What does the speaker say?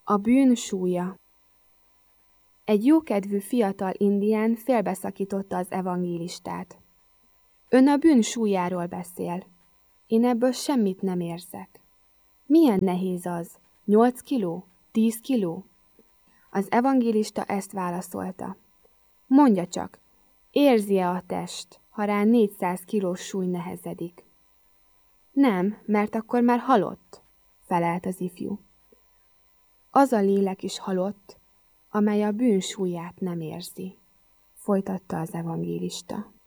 A bűn súlya. Egy jókedvű fiatal indián félbeszakította az evangélistát. Ön a bűn súlyáról beszél. Én ebből semmit nem érzek. Milyen nehéz az? 8 kiló? 10 kiló? Az evangélista ezt válaszolta. Mondja csak, érzi-e a test, ha rá 400 kilós súly nehezedik? Nem, mert akkor már halott, felelt az ifjú. Az a lélek is halott, amely a bűn súlyát nem érzi, folytatta az evangélista.